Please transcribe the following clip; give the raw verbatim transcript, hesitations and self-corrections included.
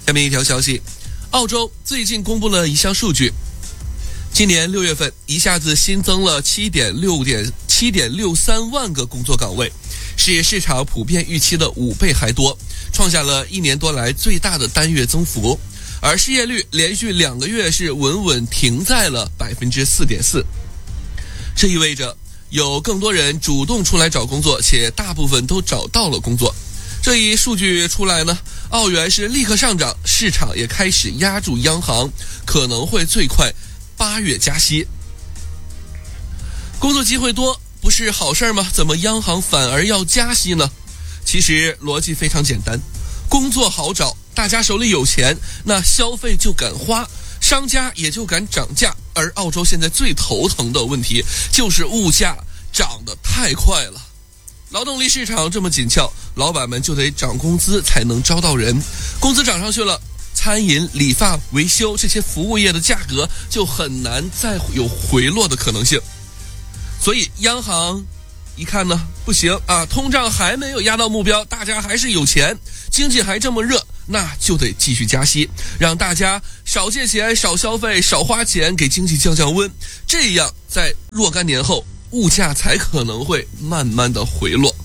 下面一条消息，澳洲最近公布了一项数据，今年六月份一下子新增了七点六点七点六三万个工作岗位，是市场普遍预期的五倍还多，创下了一年多来最大的单月增幅。而失业率连续两个月是稳稳停在了百分之四点四，这意味着有更多人主动出来找工作，且大部分都找到了工作。这一数据出来呢，澳元是立刻上涨，市场也开始压住央行可能会最快八月加息。工作机会多不是好事吗？怎么央行反而要加息呢？其实逻辑非常简单，工作好找，大家手里有钱，那消费就敢花，商家也就敢涨价。而澳洲现在最头疼的问题就是物价涨得太快了，劳动力市场这么紧俏，老板们就得涨工资才能招到人，工资涨上去了，餐饮、理发、维修这些服务业的价格就很难再有回落的可能性。所以央行一看呢，不行啊，通胀还没有压到目标，大家还是有钱，经济还这么热，那就得继续加息，让大家少借钱、少消费、少花钱，给经济降降温，这样在若干年后物价才可能会慢慢的回落。